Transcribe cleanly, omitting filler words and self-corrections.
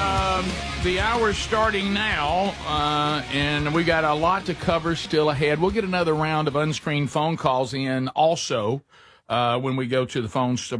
The hour's starting now, and we got a lot to cover still ahead. We'll get another round of unscreened phone calls in also when we go to the phones.